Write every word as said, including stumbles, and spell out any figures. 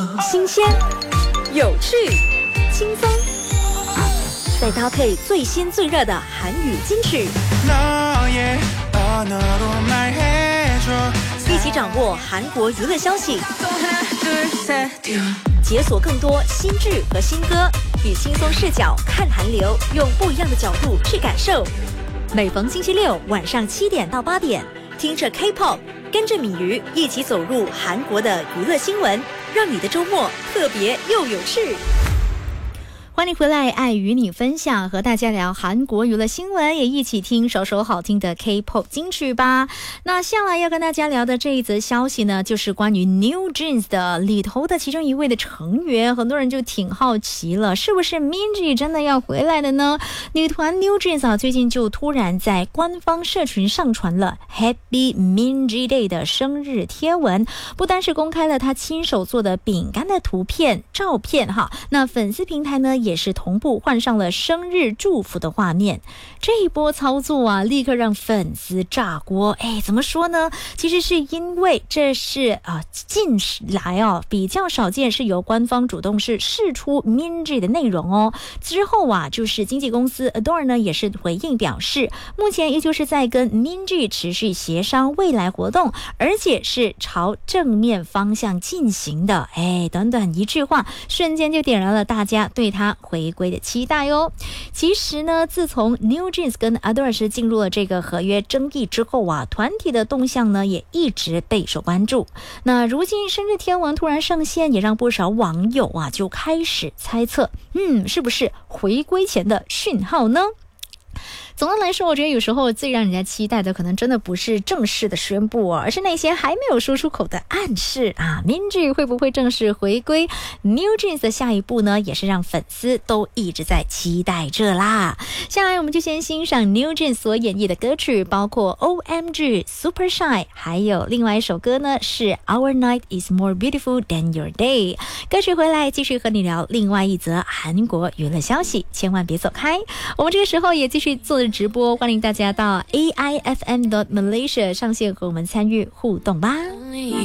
新鲜、有趣、轻松，再搭配最新最热的韩语金曲，一起掌握韩国娱乐消息，解锁更多新剧和新歌，以轻松视角看韩流，用不一样的角度去感受。每逢星期六晚上七点到八点，听着 K-pop， 跟着米鱼一起走入韩国的娱乐新闻，让你的周末特别又有趣。欢迎回来，爱与你分享，和大家聊韩国娱乐新闻，也一起听首首好听的 K-pop 金曲吧。那下来要跟大家聊的这一则消息呢，就是关于 New Jeans 的里头的其中一位的成员，很多人就挺好奇了，是不是 Minzy 真的要回来了呢？女团 New Jeans 啊，最近就突然在官方社群上传了 Happy Minzy Day 的生日贴文，不单是公开了他亲手做的饼干的图片照片哈，那粉丝平台呢也是同步换上了生日祝福的画面。这一波操作啊，立刻让粉丝炸锅。哎，怎么说呢？其实是因为这是啊近来啊比较少见是由官方主动是释出 Minzy 的内容哦。之后啊，就是经纪公司 Adore 呢也是回应表示，目前依旧是在跟 Minzy 持续协商未来活动，而且是朝正面方向进行的。哎，短短一句话，瞬间就点燃了大家对他回归的期待哦。其实呢，自从 New Jeans 跟 Adore 是进入了这个合约争议之后啊，团体的动向呢也一直备受关注。那如今生日贴文突然上线，也让不少网友啊就开始猜测，嗯，是不是回归前的讯号呢？总的来说，我觉得有时候最让人家期待的可能真的不是正式的宣布哦，而是那些还没有说出口的暗示啊。Minzy 会不会正式回归？ New Jeans 的下一步呢，也是让粉丝都一直在期待着啦。下来我们就先欣赏 New Jeans 所演绎的歌曲，包括 O M G Super Shy， 还有另外一首歌呢是 Our Night is More Beautiful Than Your Day。 歌曲回来继续和你聊另外一则韩国娱乐消息，千万别走开。我们这个时候也继续做直播，欢迎大家到 A I F M dot Malaysia 上线和我们参与互动吧。